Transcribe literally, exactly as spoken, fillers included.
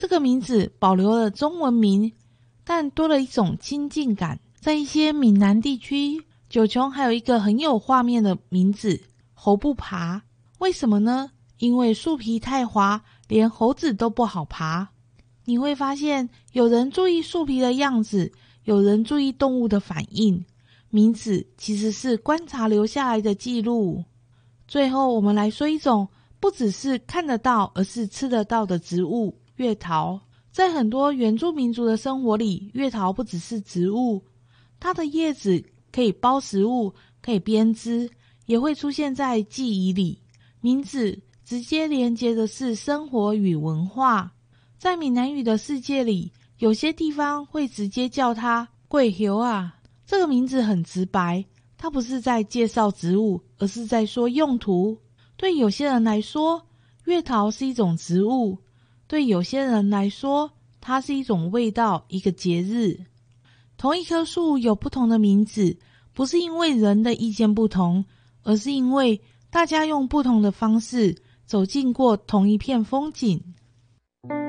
这个名字保留了中文名，但多了一种亲近感。在一些闽南地区，九琼还有一个很有画面的名字猴不爬。为什么呢？因为树皮太滑，连猴子都不好爬。你会发现有人注意树皮的样子，有人注意动物的反应。名字其实是观察留下来的记录。最后我们来说一种不只是看得到而是吃得到的植物，月桃。在很多原住民族的生活里，月桃不只是植物，它的叶子可以包食物，可以编织，也会出现在记忆里。名字直接连接的是生活与文化。在闽南语的世界里，有些地方会直接叫它桂叶啊。这个名字很直白，它不是在介绍植物，而是在说用途。对有些人来说，月桃是一种植物，对有些人来说，它是一种味道，一个节日。同一棵树有不同的名字，不是因为人的意见不同，而是因为大家用不同的方式走进过同一片风景。